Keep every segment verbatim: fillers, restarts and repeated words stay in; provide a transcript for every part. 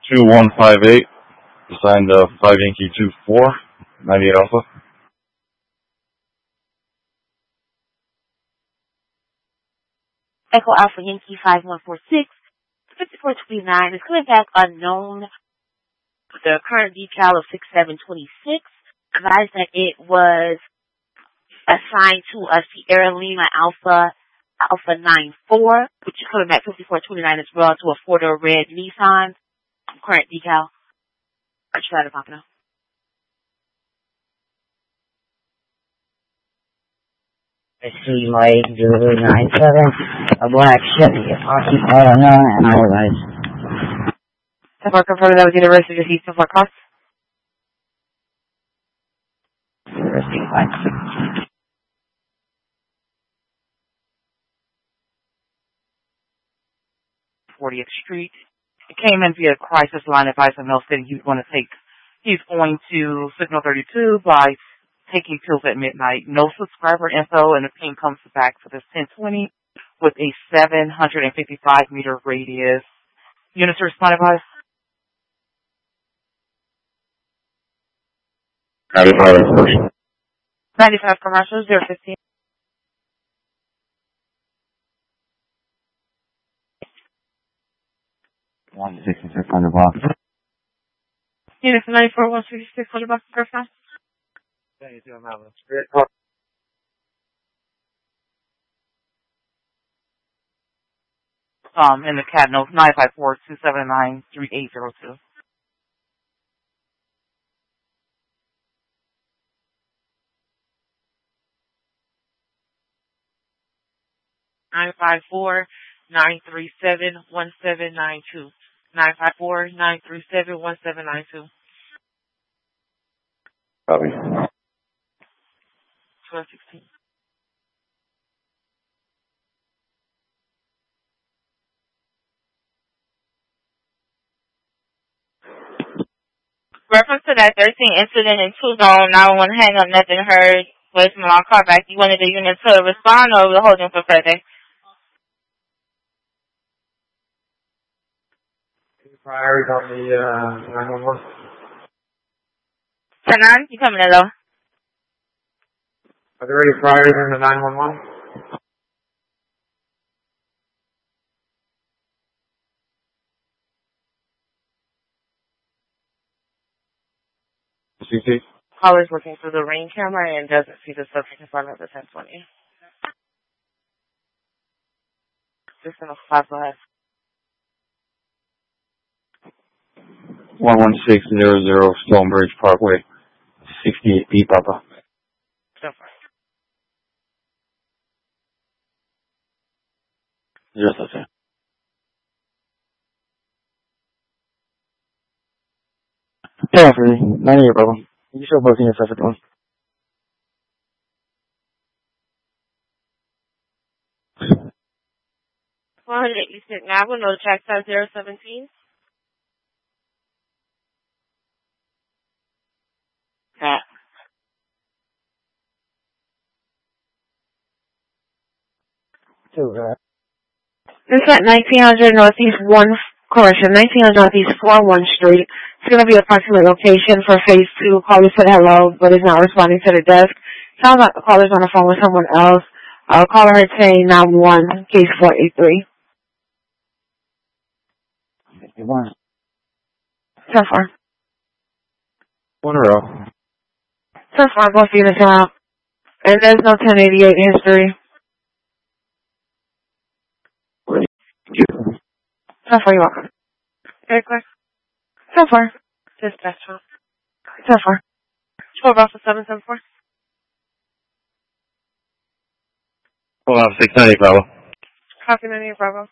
two one five eight, assigned uh, five Yankee two four, ninety-eight Alpha. Echo Alpha Yankee five one four six, fifty-four twenty-nine is coming back unknown. The current decal of six seven twenty-six advised that it was assigned to a Sierra Lima Alpha Alpha nine four, which is coming back fifty-four twenty-nine as well to a four-door red Nissan. Current decal. I tried to pop it up. I see my zero nine seven, a black Chevy, occupied unknown, and otherwise. So far confirmed that was University of Houston for cost. University five. fortieth Street. It came in via crisis line advice from Mel stating he's going to take, he's going to signal thirty-two by taking pills at midnight. No subscriber info, and the ping comes back for this ten twenty with a seven hundred fifty-five meter radius. Units responded by ninety-five commercial. ninety-five commercial, zero fifteen. one sixty-six hundred blocks. Units ninety-four, one sixty-six hundred blocks per fast. um in the cat note nine five four, two seven nine, three eight zero two. nine five four, nine three seven, one seven nine two. nine five four, nine three seven, one seven nine two. Copy. twelve sixteen. Reference to that thirteen incident in two zone, nine one one hang up, nothing heard. Voicemail, I'll call back. You wanted the unit to respond or we're holding for further? Priors on the uh, nine one one. Tanan, you coming in low? Are there any priors in the nine one one? C C. Caller's looking through the ring camera and doesn't see the subject in front of the ten twenty. Just in a five left. one one six zero zero Stonebridge Parkway, sixty-eight B, Papa. So far. Yes, that's it. Yeah, for me. ninety-eight, Bravo. You show both units at once. one hundred Eastern Avenue, no track size zero seventeen. That. Two, uh. This is at nineteen hundred Northeast one, correction, nineteen hundred Northeast four one Street. It's going to be a approximate location for phase two. Caller said hello, but is not responding to the desk. Sounds like the caller's on the phone with someone else. Uh, caller heard saying nine one, case four eight three. fifty-one. So far. One row. So far, both units are out. And there's no ten eighty-eight history. So far, you're welcome. Very quick. So far. Just best one. So far. twelve Alpha seven seven four. Hold on, six ninety, Bravo. Copy ninety, Bravo.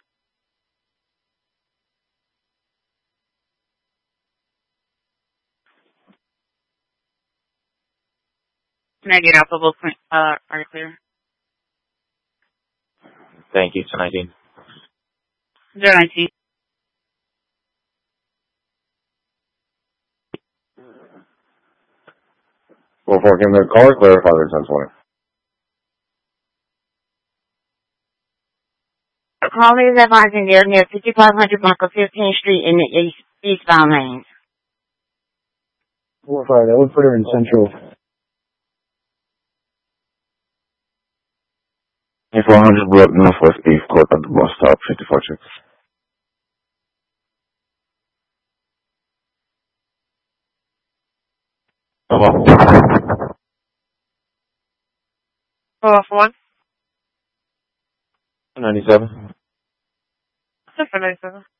ninety-eight Alpha, both uh, are clear. Thank you, two nineteen. zero nineteen. Well, for him, the caller clarify their ten twenty. Calling is advising they're near fifty-five hundred block of fifteenth Street in the eastbound lanes. four five, that would put her in Central. four hundred block Northwest East Court at the bus stop, fifty-four six. Hello. Hello, for one. ninety-seven. Six for ninety-seven.